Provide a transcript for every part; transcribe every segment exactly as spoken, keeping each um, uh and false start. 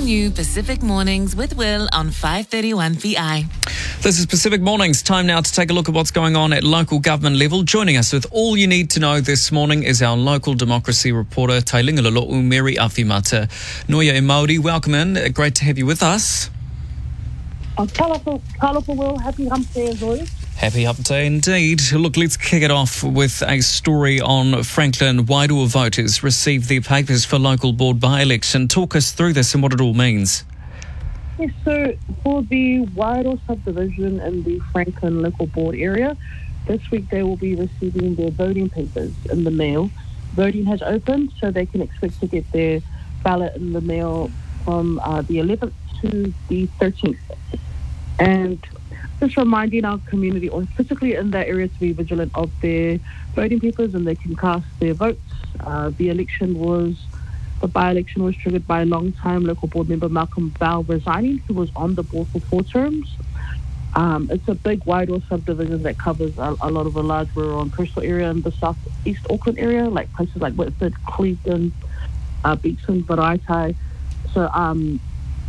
new Pacific Mornings with Will on five thirty-one P I. This is Pacific Mornings. Time now to take a look at what's going on at local government level. Joining us with all you need to know this morning is our local democracy reporter, Tailinga Lolo'u, Mary Awhimata. Noia e Māori, welcome in. Great to have you with us. Oh, colourful, colourful, Will. Happy hump day as always. Happy Hump Day indeed. Look, let's kick it off with a story on Franklin. Wairua voters received their papers for local board by-election. Talk us through this and what it all means. Yes, so for the Wairua subdivision in the Franklin local board area, this week they will be receiving their voting papers in the mail. Voting has opened, so they can expect to get their ballot in the mail from uh, the eleventh to the thirteenth. And just reminding our community, or particularly in that area, to be vigilant of their voting papers and they can cast their votes. Uh, the election was, the by-election was triggered by long-time local board member Malcolm Bell resigning, who was on the board for four terms. Um, it's a big Wairua subdivision that covers a, a lot of a large rural and coastal area in the southeast Auckland area, like places like Whitford, Cleveland, uh, Beecham, Varaitai. So, um,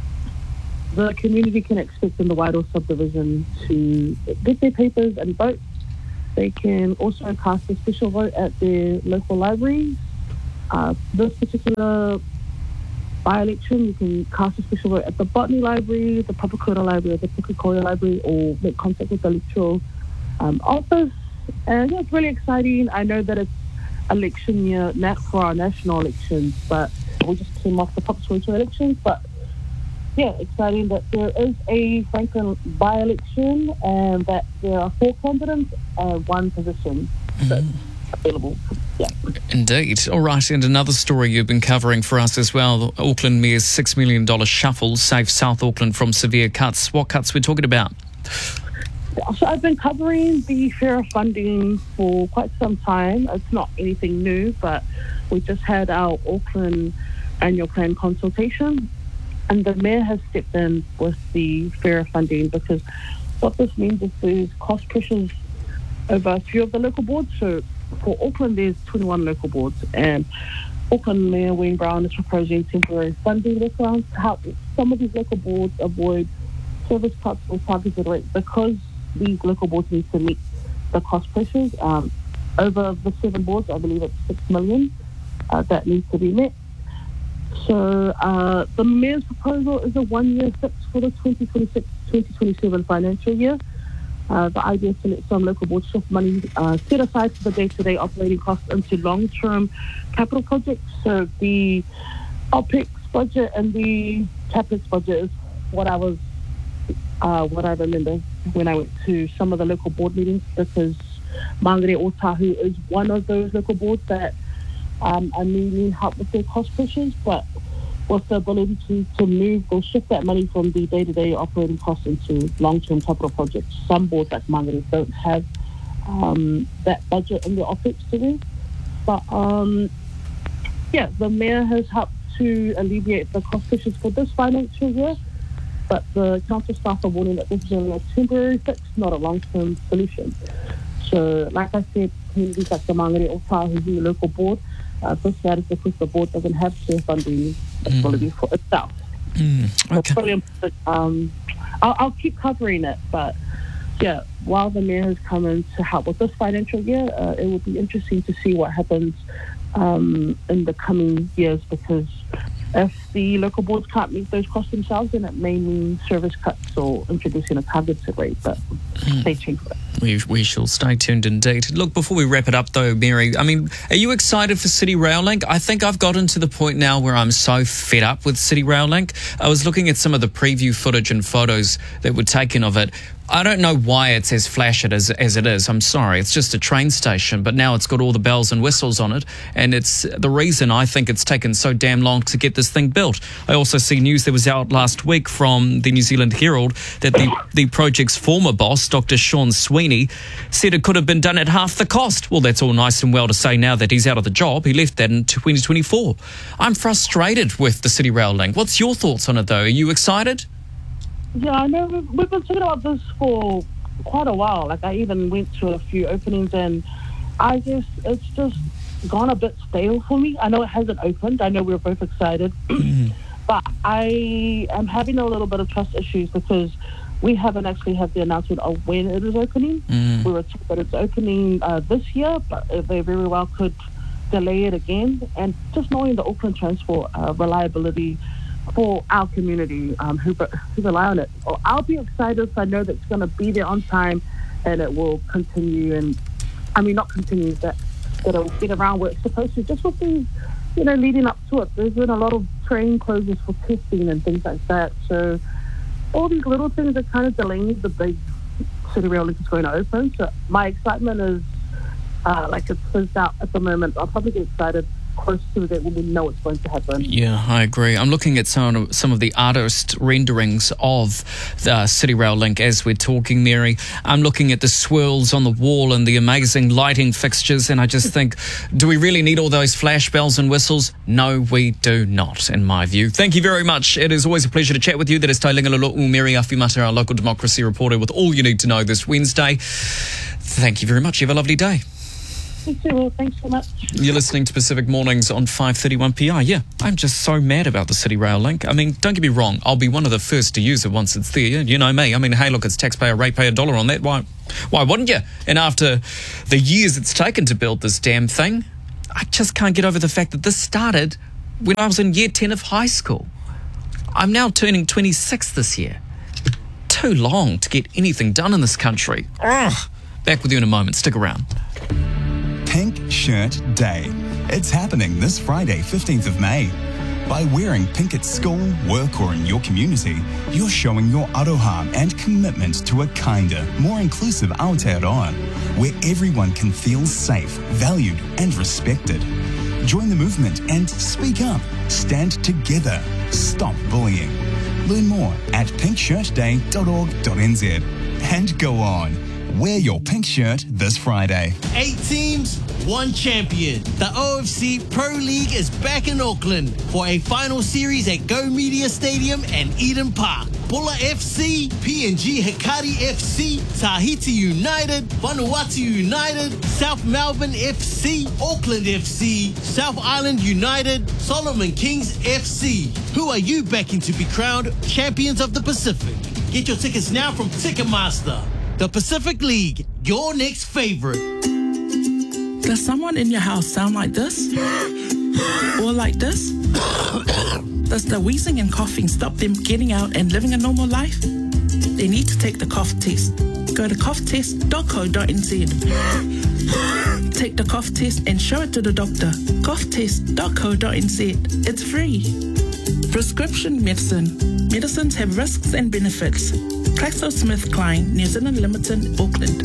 the community can expect in the Wairua subdivision to get their papers and vote. They can also cast a special vote at their local libraries. Uh, this particular by-election, you can cast a special vote at the Botany Library, the Papakura Library, the Pukekohe Library, or make contact with the electoral um, office. And yeah, it's really exciting. I know that it's election year for our national elections, but we just came off the Papakura elections, but yeah, exciting that there is a Franklin by-election and that there are four candidates and one position that's available. Yeah. Indeed. All right, and another story you've been covering for us as well. The Auckland Mayor's six million dollars shuffle saves South Auckland from severe cuts. What cuts we're talking about? So I've been covering the FARA funding for quite some time. It's not anything new, but we just had our Auckland annual plan consultation. And the Mayor has stepped in with the FARA funding because what this means is there's cost pressures over a few of the local boards. So for Auckland, there's twenty-one local boards, and Auckland Mayor Wayne Brown is proposing temporary funding workarounds to help some of these local boards avoid service cuts or targeted rates because these local boards need to meet the cost pressures. Um, over the seven boards, I believe it's six million uh, that needs to be met. So uh, the Mayor's proposal is a one-year fix for the twenty twenty-six twenty twenty-seven financial year. Uh, the idea is to let some local boards shift money uh, set aside for the day-to-day operating costs into long-term capital projects. So the OPEX budget and the CapEx budget is what I was, uh, what I remember when I went to some of the local board meetings, because Mangere Otahu is one of those local boards that Um, are needing help with their cost pressures, but with the ability to, to move or shift that money from the day-to-day operating costs into long-term capital projects. Some boards like Mangere don't have um, that budget in their OPEX to do. But um, yeah, the Mayor has helped to alleviate the cost pressures for this financial year, but the council staff are warning that this is only a temporary fix, not a long-term solution. So, like I said, communities like the Mangere Otahu, the local board, Uh, this that is because the board doesn't have share funding ability mm. for itself. Mm, okay. So really, um, I'll, I'll keep covering it, but yeah, while the Mayor has come in to help with this financial year, uh, it will be interesting to see what happens um, in the coming years, because if the local boards can't meet those costs themselves, then it may mean service cuts or introducing a targeted rate, but mm. stay tuned for it. We, we shall stay tuned indeed. Look, before we wrap it up though, Mary, I mean, are you excited for City Rail Link? I think I've gotten to the point now where I'm so fed up with City Rail Link. I was looking at some of the preview footage and photos that were taken of it. I don't know why it's as flash it as, as it is. I'm sorry. It's just a train station, but now it's got all the bells and whistles on it. And it's the reason I think it's taken so damn long to get this thing built. I also see news that was out last week from the New Zealand Herald that the, the project's former boss, Doctor Sean Sweeney, said it could have been done at half the cost. Well, that's all nice and well to say now that he's out of the job. He left that in twenty twenty-four. I'm frustrated with the City Rail Link. What's your thoughts on it, though? Are you excited? Yeah, I know. We've, we've been talking about this for quite a while. Like, I even went to a few openings, and I guess it's just gone a bit stale for me. I know it hasn't opened. I know we're both excited. But I am having a little bit of trust issues because we haven't actually had the announcement of when it is opening. Mm. We were told that it's opening uh, this year, but they very well could delay it again. And just knowing the Auckland transport uh, reliability for our community um, who, who rely on it, I'll be excited if I know that it's going to be there on time and it will continue. And I mean, not continue, that, that it'll get around where it's supposed to, just with these, you know, leading up to it. There's been a lot of train closures for testing and things like that. So all these little things are kind of delaying the big City Rail Link is going to open. So my excitement is uh, like it's fizzed out at the moment. I'll probably get excited close to that when we know it's going to happen. Yeah, I agree. I'm looking at some of, some of the artist renderings of the City Rail Link as we're talking, Mary. I'm looking at the swirls on the wall and the amazing lighting fixtures, and I just think, do we really need all those flash bells and whistles? No, we do not, in my view. Thank you very much. It is always a pleasure to chat with you. That is Tailanga Lolo'u, Mary Awhimata, our local democracy reporter, with all you need to know this Wednesday. Thank you very much. You have a lovely day. You too, Will. Thanks so much. You're listening to Pacific Mornings on five thirty-one P I. Yeah, I'm just so mad about the City Rail Link. I mean, don't get me wrong. I'll be one of the first to use it once it's there. You know me. I mean, hey, look, it's taxpayer, ratepayer dollar on that. Why, why wouldn't you? And after the years it's taken to build this damn thing, I just can't get over the fact that this started when I was in year ten of high school. I'm now turning twenty-six this year. Too long to get anything done in this country. Ugh. Back with you in a moment. Stick around. Pink Shirt Day. It's happening this Friday, fifteenth of May. By wearing pink at school, work or in your community, you're showing your aroha and commitment to a kinder, more inclusive Aotearoa, where everyone can feel safe, valued and respected. Join the movement and speak up. Stand together. Stop bullying. Learn more at pink shirt day dot org dot n z. And go on. Wear your pink shirt this Friday. Eight teams, one champion. The O F C Pro League is back in Auckland for a final series at Go Media Stadium and Eden Park. Bulla F C, P N G Hikari F C, Tahiti United, Vanuatu United, South Melbourne F C, Auckland F C, South Island United, Solomon Kings F C. Who are you backing to be crowned champions of the Pacific? Get your tickets now from Ticketmaster. The Pacific League, your next favorite. Does someone in your house sound like this? Or like this? Does the wheezing and coughing stop them getting out and living a normal life? They need to take the cough test. Go to cough test dot co dot n z. Take the cough test and show it to the doctor. cough test dot co dot n z. It's free. Prescription medicine. Medicines have risks and benefits. GlaxoSmithKline, New Zealand Limited, Auckland.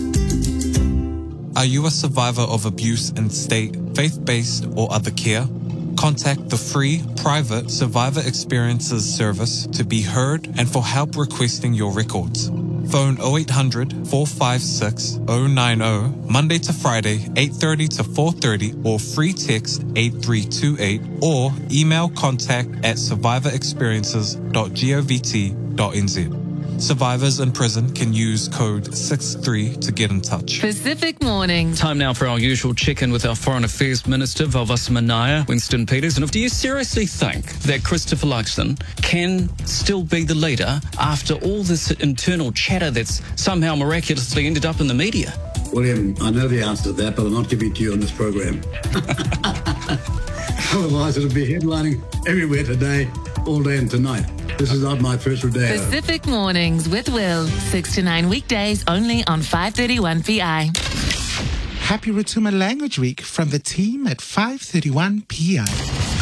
Are you a survivor of abuse in state, faith-based or other care? Contact the free, private Survivor Experiences service to be heard and for help requesting your records. Phone oh eight hundred, four five six, oh nine oh, Monday to Friday, eight thirty to four thirty, or free text eight three two eight, or email contact at survivor experiences dot govt dot n z. Survivors in prison can use code six three to get in touch. Pacific Mornings. Time now for our usual check-in with our Foreign Affairs Minister, Valvasa Manaya, Winston Peters. And do you seriously think that Christopher Luxon can still be the leader after all this internal chatter that's somehow miraculously ended up in the media? William, I know the answer to that, but I'm not giving it to you on this program. Otherwise, it'll be headlining everywhere today, all day and tonight. This is not my first rodeo. Pacific Mornings with Will. six to nine weekdays only on five thirty-one P I. Happy Rotuma Language Week from the team at five thirty-one P I.